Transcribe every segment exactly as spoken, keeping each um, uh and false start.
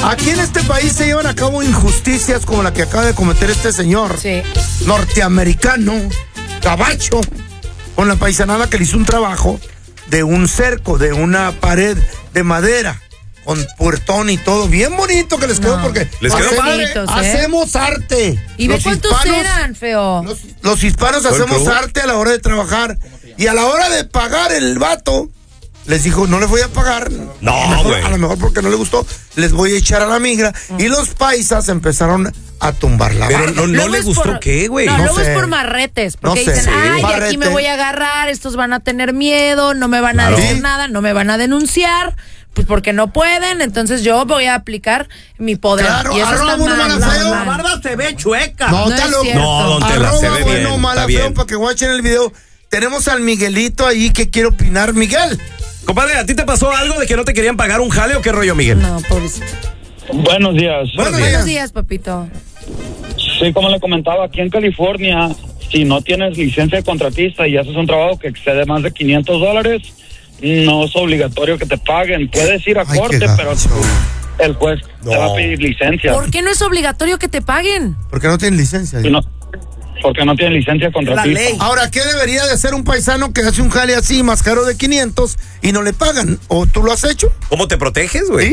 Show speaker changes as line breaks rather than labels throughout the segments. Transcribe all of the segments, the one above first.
Aquí en este país se llevan a cabo injusticias como la que acaba de cometer este señor.
Sí.
Norteamericano, gabacho, con la paisanada que le hizo un trabajo de un cerco, de una pared de madera, con puertón y todo, bien bonito que les quedó
No.
porque
Les quedó
hacemos,
padre. ¿eh?
hacemos arte.
¿Y de
Los
cuántos
hispanos-
eran, feo?
Los, los hispanos
¿Cuál
hacemos
crew?
arte a la hora de trabajar y a la hora de pagar el vato les dijo, no les voy a pagar.
No,
a lo mejor,
güey.
a lo mejor porque no le gustó, les voy a echar a la migra. Y los paisas empezaron a tumbar la
Pero
barda.
no, no
Luego
le
es
gustó,
por-
¿qué, güey?
No,
No
luego
sé.
es por marretes, porque
No sé.
dicen,
Sí.
ay,
Barrete.
aquí me voy a agarrar, estos van a tener miedo, no me van
Claro.
a decir
Sí.
nada, no me van a denunciar, pues porque no pueden, entonces yo voy a aplicar mi poder.
Claro,
y eso
arroba
está
bueno,
mal,
mala,
está
feo.
mal.
La barba se ve chueca.
No,
No
está
es
loco.
cierto.
No, don Tela, se
Arroba
ve
bueno,
bien,
mala,
está
feo,
bien.
para que watchen el video. Tenemos al Miguelito ahí que quiere opinar. Miguel.
Compadre, ¿a ti te pasó algo de que no te querían pagar un jale o qué rollo, Miguel?
No, pobrecito.
Buenos días.
Buenos días.
Buenos días, papito.
Sí, como le comentaba, aquí en California, si no tienes licencia de contratista y haces un trabajo que excede más de quinientos dólares, no es obligatorio que te paguen. Puedes ir a
Ay,
corte,
qué
pero
gacho.
el juez
No.
te va a pedir licencia.
¿Por qué no es obligatorio que te paguen?
Porque no tienen licencia.
Si no- porque no tienes licencia de contratista.
ley.
Ahora, ¿qué debería de hacer un paisano que hace un jale así, más caro de quinientos, y no le pagan? ¿O tú lo has hecho?
¿Cómo te proteges, güey?
¿Sí?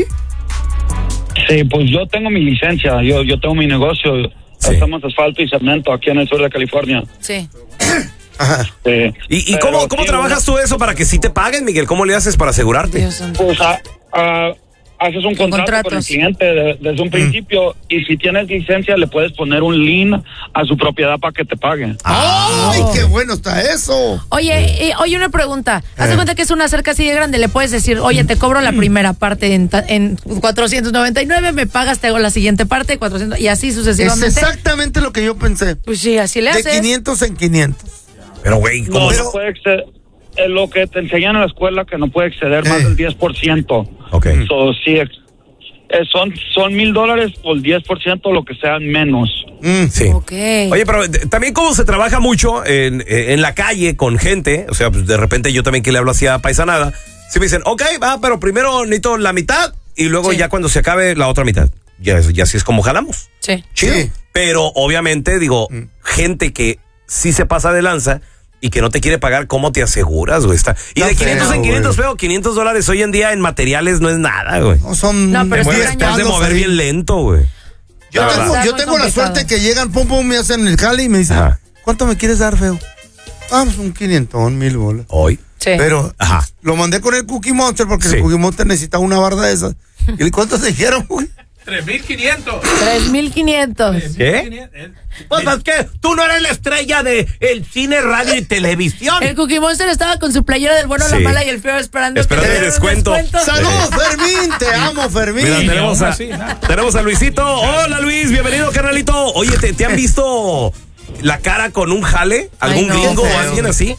Sí, pues yo tengo mi licencia, yo yo tengo mi negocio.
Sí.
Hacemos asfalto y cemento aquí en el sur de California.
Sí.
Ajá.
Sí.
¿Y, y
Pero
cómo, cómo
sí,
trabajas tú eso para que sí te paguen, Miguel? ¿Cómo le haces para asegurarte?
Dios santo.
Pues a- a- haces un contrato
contratos.
con el cliente de- desde un principio y si tienes licencia le puedes poner un lien a su propiedad para que te pague.
¡Ay, qué bueno está eso!
Oye, eh, oye, una pregunta. Haz de
Eh.
cuenta que es una cerca así de grande. Le puedes decir, oye, te cobro la primera parte en, ta- en cuatrocientos noventa y nueve, me pagas, te hago la siguiente parte, cuatrocientos, y así
Es
sucesivamente.
exactamente lo que yo pensé.
Pues sí, así le
De
haces.
quinientos en quinientos.
Pero, güey, ¿cómo?
No,
Pero-
no puede exceder, es lo que te enseñan en la escuela que no puede exceder
Eh.
más del diez por ciento.
Ok.
So, sí, ex- eh, son son mil dólares por el diez por ciento, lo que sean menos.
Mm.
Sí.
Ok.
Oye, pero eh, también como se trabaja mucho en, eh, en la calle con gente, o sea, pues de repente yo también que le hablo así a paisanada, sí me dicen, ok, va, pero primero necesito la mitad y luego
Sí.
ya cuando se acabe la otra mitad. Ya, ya así es como jalamos.
Sí.
Chido.
Sí.
Pero obviamente, digo, gente que sí se pasa de lanza y que no te quiere pagar, ¿cómo te aseguras, güey? Está... Y
Está
de quinientos
feo,
en quinientos,
güey.
feo, quinientos dólares hoy en día en materiales no es nada, güey.
No, son
No, pero está
diez
cañón.
Te has de
palos
mover
ahí.
bien lento, güey.
Yo
La
tengo,
verdad.
yo
Está
tengo
muy
la
complicado.
suerte que llegan, pum, pum, me hacen el jale y me dicen,
Ajá.
¿cuánto me quieres dar, feo? Ah, pues un quinientón, mil bolas.
Hoy.
Sí.
Pero
Ajá.
lo mandé con el Cookie Monster porque
Sí.
el Cookie Monster necesitaba una barda de esas. ¿Y cuántos dijeron, güey?
tres mil quinientos.
tres mil quinientos.
¿Qué?
Pues es que tú no eres la estrella de el cine, radio y televisión.
El Cookie Monster estaba con su playera del bueno,
Sí.
la mala y el feo esperando,
Esperando
que
el
le dieran un
descuento.
¡Saludos, Fermín! ¡Te amo, Fermín!
Mira, tenemos a,
así, nada.
tenemos a Luisito. Hola, Luis, bienvenido, carnalito. Oye, ¿te, te han visto la cara con un jale? ¿Algún
Ay, no.
gringo
Qué
o
feo.
alguien así?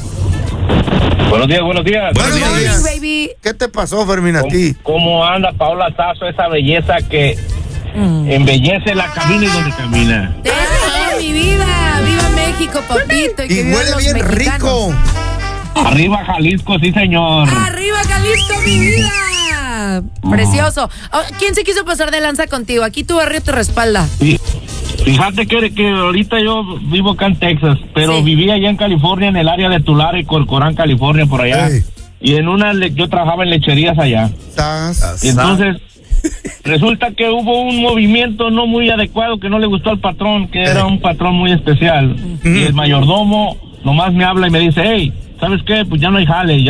Buenos días, buenos días.
Buenos
Buenos
días.
días.
baby.
¿Qué te pasó, Fermín, a ti?
¿Cómo anda Paola Sazo, esa belleza que embellece la cabina y donde camina?
¡Ay, mi vida! ¡Viva México, papito! Y, que
Y
vivan
huele
los
bien
mexicanos.
rico.
Arriba Jalisco, sí señor.
¡Arriba, Jalisco, mi vida! Precioso. Oh, ¿quién se quiso pasar de lanza contigo? Aquí tu barrio te respalda.
Fí- Fíjate que, que ahorita yo vivo acá en Texas, pero
Sí.
vivía allá en California, en el área de Tulare y Corcoran, California, por allá.
Ey.
Y en una, le- yo trabajaba en lecherías allá.
Sas.
Y entonces, resulta que hubo un movimiento no muy adecuado que no le gustó al patrón, que era un patrón muy especial. Y el mayordomo nomás me habla y me dice, hey, ¿sabes qué? Pues ya no hay jale, ya